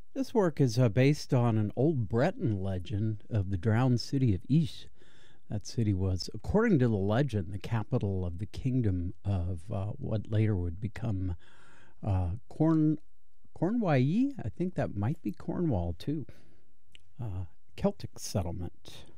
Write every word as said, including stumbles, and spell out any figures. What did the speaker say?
This work is uh, based on an old Breton legend of the drowned city of Ish. That city was, according to the legend, the capital of the kingdom of uh, what later would become uh, Corn Cornwall. I think that might be Cornwall too. Uh, Celtic settlement.